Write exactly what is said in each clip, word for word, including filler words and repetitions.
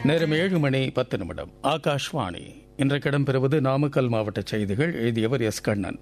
நேரம் ஏழு மணி பத்து நிமிடம். ஆகாஷ்வாணி. இன்றைக்கு இடம்பெறுவது நாமக்கல் மாவட்ட செய்திகள். எழுதியவர் எஸ் கண்ணன்.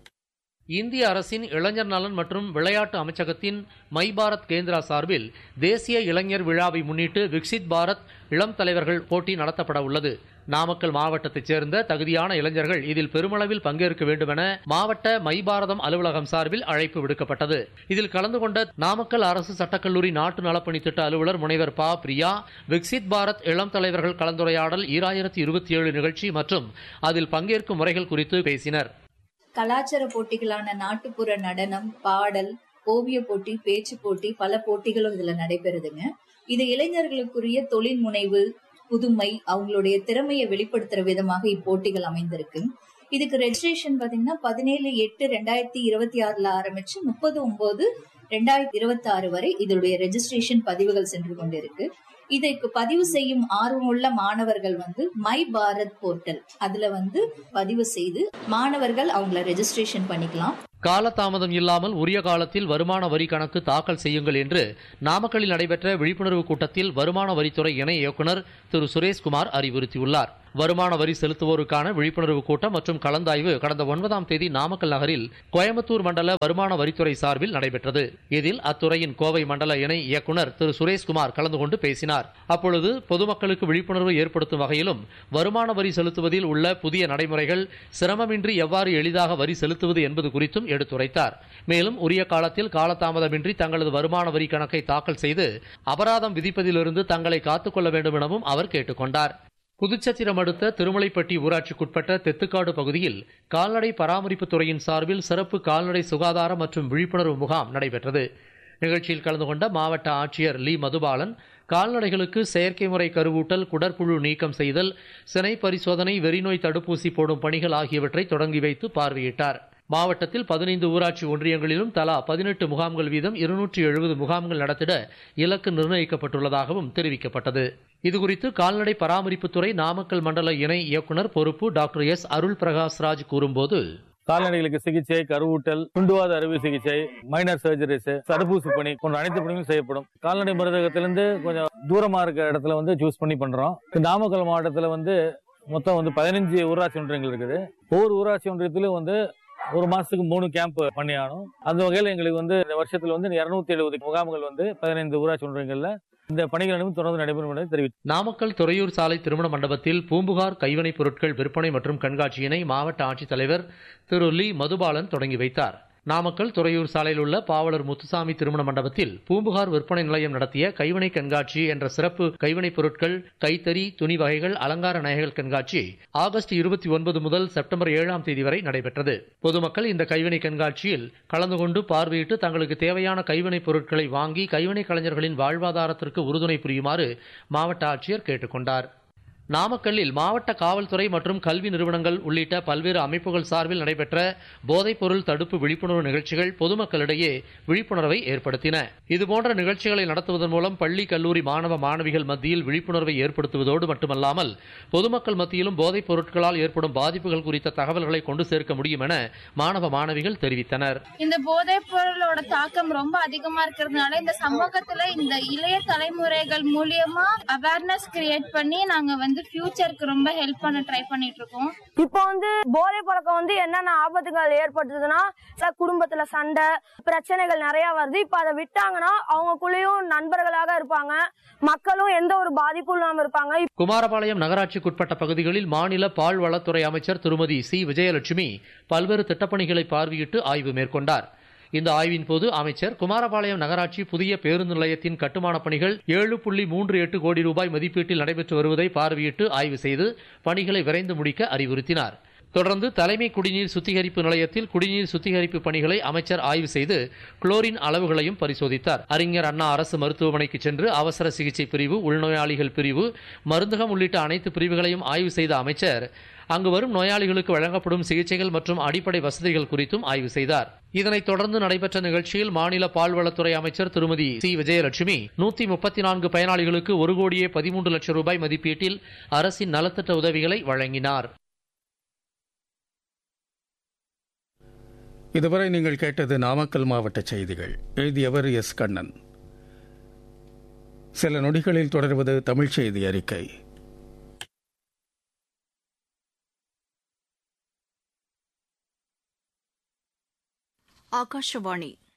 இந்திய அரசின் இளைஞர் நலன் மற்றும் விளையாட்டு அமைச்சகத்தின் மை பாரத் கேந்திரா சார்பில் தேசிய இளைஞர் விழாவை முன்னிட்டு விக்சித் பாரத் இளம் தலைவர்கள் போட்டி நடத்தப்பட உள்ளது. நாமக்கல் மாவட்டத்தைச் சேர்ந்த தகுதியான இளைஞர்கள் இதில் பெருமளவில் பங்கேற்க வேண்டும் என மாவட்ட மை பாரதம் அலுவலகம் சார்பில் அழைப்பு விடுக்கப்பட்டது. இதில் கலந்து கொண்ட நாமக்கல் அரசு சட்டக்கல்லூரி நாட்டு நலப்பணி திட்ட அலுவலர் முனைவர் பா பிரியா, விக்சித் பாரத் இளம் தலைவர்கள் கலந்துரையாடல் ஈராயிரத்தி இருபத்தி ஏழு நிகழ்ச்சி மற்றும் அதில் பங்கேற்கும் முறைகள் குறித்து பேசினர். கலாச்சார போட்டிகளான நாட்டுப்புற நடனம், பாடல், ஓவிய போட்டி, பேச்சு போட்டி, பல போட்டிகளும் இதுல நடைபெறுதுங்க. இது இளைஞர்களுக்குரிய தொழில் முனைவு, புதுமை, அவங்களுடைய திறமையை வெளிப்படுத்துற விதமாக இப்போட்டிகள் அமைந்திருக்கு. இதுக்கு ரெஜிஸ்ட்ரேஷன் பாத்தீங்கன்னா பதினேழு எட்டு ரெண்டாயிரத்தி இருபத்தி ஆறுல ஆரம்பிச்சு முப்பது ஒன்பது ரெண்டாயிரத்தி இருபத்தி ஆறு வரை இதனுடைய ரெஜிஸ்ட்ரேஷன் பதிவுகள் சென்று கொண்டிருக்கு. இதற்கு பதிவு செய்யும் ஆர்வமுள்ள மாணவர்கள் வந்து மை பாரத் போர்ட்டல் அதுல வந்து பதிவு செய்து மாணவர்கள் அவங்கள ரெஜிஸ்ட்ரேஷன் பண்ணிக்கலாம். காலதாமதம் இல்லாமல் உரிய காலத்தில் வருமான வரி கணக்கு தாக்கல் செய்யுங்கள் என்று நாமக்கல்லில் நடைபெற்ற விழிப்புணர்வு கூட்டத்தில் வருமான வரித்துறை இணை இயக்குநர் திரு சுரேஷ்குமார் அறிவுறுத்தியுள்ளார். வருமான வரி செலுத்துவோருக்கான விழிப்புணர்வு கூட்டம் மற்றும் கலந்தாய்வு கடந்த ஒன்பதாம் தேதி நாமக்கல் நகரில் கோயம்புத்தூர் மண்டல வருமான வரித்துறை சார்பில் நடைபெற்றது. இதில் அத்துறையின் கோவை மண்டல இணை இயக்குநர் திரு சுரேஷ்குமார் கலந்து கொண்டு பேசினார். அப்பொழுது பொதுமக்களுக்கு விழிப்புணர்வு ஏற்படுத்தும் வகையிலும் வருமான வரி செலுத்துவதில் உள்ள புதிய நடைமுறைகள், சிரமமின்றி எவ்வாறு எளிதாக வரி செலுத்துவது என்பது குறித்தும் எடுத்துரைத்தார். மேலும் உரிய காலத்தில் காலதாமதமின்றி தங்களது வருமான வரி கணக்கை தாக்கல் செய்து அபராதம் விதிப்பதிலிருந்து தங்களை காத்துக்கொள்ள வேண்டும் எனவும் அவர் கேட்டுக் கொண்டார். புதுச்சத்திரம் அடுத்த திருமலைப்பட்டி ஊராட்சிக்குட்பட்ட தெத்துக்காடு பகுதியில் கால்நடை பராமரிப்புத் துறையின் சார்பில் சிறப்பு கால்நடை சுகாதார மற்றும் விழிப்புணர்வு முகாம் நடைபெற்றது. நிகழ்ச்சியில் கலந்து கொண்ட மாவட்ட ஆட்சியர் லீ மதுபாலன் கால்நடைகளுக்கு செயற்கை முறை கருவூட்டல், குடற்புழு நீக்கம் செய்தல், சினை பரிசோதனை, வெறிநோய் தடுப்பூசி போடும் பணிகள் ஆகியவற்றை தொடங்கி வைத்து பார்வையிட்டார். மாவட்டத்தில் பதினைந்து ஊராட்சி ஒன்றியங்களிலும் தலா பதினெட்டு முகாம்கள் வீதம் இருநூற்றி எழுபது முகாம்கள் நடத்திட இலக்கு நிர்ணயிக்கப்பட்டுள்ளதாகவும் தெரிவிக்கப்பட்டது. இதுகுறித்து கால்நடை பராமரிப்புத்துறை நாமக்கல் மண்டல இணை இயக்குநர் பொறுப்பு டாக்டர் எஸ் அருள் பிரகாஷ் ராஜ் கூறும்போது, கால்நடைகளுக்கு சிகிச்சை, கருவூட்டல், துண்டுவாத அறுவை சிகிச்சை, மைனர் சர்ஜரிஸ், தடுப்பூசி பணி போன்ற அனைத்து பணிகளும் செய்யப்படும். கால்நடை மருந்தகத்திலிருந்து கொஞ்சம் தூரமா இருக்கிற இடத்துல வந்து சூஸ் பண்ணி பண்றோம். நாமக்கல் மாவட்டத்தில் வந்து மொத்தம் வந்து பதினஞ்சு ஊராட்சி ஒன்றியங்கள் இருக்குது. ஒவ்வொரு ஊராட்சி ஒன்றியத்திலும் வந்து ஒரு மாசத்துக்கு மூணு கேம்ப் பண்ணி ஆகணும். அந்த வகையில் எங்களுக்கு வந்து இந்த வருஷத்துல வந்து இருநூத்தி எழுபது முகாம்கள் வந்து பதினைந்து ஊராட்சி ஒன்றியங்கள்ல இந்த பணிகளும் தொடர்ந்து நடைபெறும் என தெரிவித்தார். நாமக்கல் துறையூர் சாலை திருமண மண்டபத்தில் பூம்புகார் கைவினைப் பொருட்கள் விற்பனை மற்றும் கண்காட்சியினை மாவட்ட ஆட்சித்தலைவர் திரு லீ மதுபாலன் தொடங்கி வைத்தார். நாமக்கல் துறையூர் சாலையில் உள்ள பாவலர் முத்துசாமி திருமண மண்டபத்தில் பூம்புகார் விற்பனை நிலையம் நடத்திய கைவினை கண்காட்சி என்ற சிறப்பு கைவினைப் பொருட்கள், கைத்தறி, துணி வகைகள், அலங்கார நகைகள் கண்காட்சி ஆகஸ்ட் இருபத்தி ஒன்பது முதல் செப்டம்பர் ஏழாம் தேதி வரை நடைபெற்றது. பொதுமக்கள் இந்த கைவினை கண்காட்சியில் கலந்து கொண்டு பார்வையிட்டு தங்களுக்கு தேவையான கைவினைப் பொருட்களை வாங்கி கைவினை கலைஞர்களின் வாழ்வாதாரத்திற்கு உறுதுணை புரியுமாறு மாவட்ட ஆட்சியர் கேட்டுக் கொண்டார். நாமக்கல்லில் மாவட்ட காவல்துறை மற்றும் கல்வி நிறுவனங்கள் உள்ளிட்ட பல்வேறு அமைப்புகள் சார்பில் நடைபெற்ற போதைப் பொருள் தடுப்பு விழிப்புணர்வு நிகழ்ச்சிகள் பொதுமக்களிடையே விழிப்புணர்வை ஏற்படுத்தின. இதுபோன்ற நிகழ்ச்சிகளை நடத்துவதன் மூலம் பள்ளி, கல்லூரி மாணவ மாணவிகள் மத்தியில் விழிப்புணர்வை ஏற்படுத்துவதோடு மட்டுமல்லாமல் பொதுமக்கள் மத்தியிலும் போதைப் பொருட்களால் ஏற்படும் பாதிப்புகள் குறித்த தகவல்களை கொண்டு சேர்க்க முடியும் என மாணவ மாணவிகள் தெரிவித்தனர். இந்த போதைப் பொருளோட தாக்கம் ரொம்ப அதிகமா இருக்கிறதுனால இந்த சமூகத்துல இந்த இளைய தலைமுறைகள் மூலியமா அவேர்னஸ் கிரியேட் பண்ணி நாங்க வந்து ஃபியூச்சருக்கு ரொம்ப ஹெல்ப் பண்ண ட்ரை பண்ணிட்டு இருக்கோம். இப்போ வந்து போதை பழக்கம் வந்து என்னென்ன ஆபத்துகள் ஏற்படுத்துதுன்னா குடும்பத்துல சண்டை பிரச்சனைகள் நிறைய வருது. இப்ப அதை விட்டாங்கன்னா அவங்களுக்குள்ளேயும் நண்பர்களாக இருப்பாங்க, மக்களும் எந்த ஒரு பாதிப்பும் இல்லாம இருப்பாங்க. குமாரபாளையம் நகராட்சிக்குட்பட்ட பகுதிகளில் மாநில பால்வளத்துறை அமைச்சர் திருமதி சி விஜயலட்சுமி பல்வேறு திட்டப்பணிகளை பார்வையிட்டு ஆய்வு மேற்கொண்டார். இந்த ஆய்வின் போது அமைச்சர் குமாரபாளையம் நகராட்சி புதிய பேருந்து நிலையத்தின் கட்டுமான பணிகள் ஏழு புள்ளி மூன்று எட்டு கோடி ரூபாய் மதிப்பீட்டில் நடைபெற்று வருவதை பார்வையிட்டு ஆய்வு செய்து பணிகளை விரைந்து முடிக்க அறிவுறுத்தினார். தொடர்ந்து தலைமை குடிநீர் சுத்திகரிப்பு நிலையத்தில் குடிநீர் சுத்திகரிப்பு பணிகளை அமைச்சர் ஆய்வு செய்து குளோரின் அளவுகளையும் பரிசோதித்தார். அறிஞர் அண்ணா அரசு மருத்துவமனைக்கு சென்று அவசர சிகிச்சை பிரிவு, உள்நோயாளிகள் பிரிவு, மருந்தகம் உள்ளிட்ட அனைத்து பிரிவுகளையும் ஆய்வு செய்த அமைச்சர் அங்கு வரும் நோயாளிகளுக்கு வழங்கப்படும் சிகிச்சைகள் மற்றும் அடிப்படை வசதிகள் குறித்தும் ஆய்வு செய்தார். இதனைத் தொடர்ந்து நடைபெற்ற நிகழ்ச்சியில் மாநில பால்வளத்துறை அமைச்சர் திருமதி சி விஜயலட்சுமி நூத்தி முப்பத்தி நான்கு பயனாளிகளுக்கு ஒரு கோடியே பதிமூன்று லட்சம் ரூபாய் மதிப்பீட்டில் அரசின் நலத்திட்ட உதவிகளை வழங்கினார். இதுவரை நீங்கள் கேட்டது நாமக்கல் மாவட்ட செய்திகள். எழுதியவர் எஸ் கண்ணன். சில நொடிகளில் தொடர்வது தமிழ் செய்தி அறிக்கை. ஆகாஷவாணி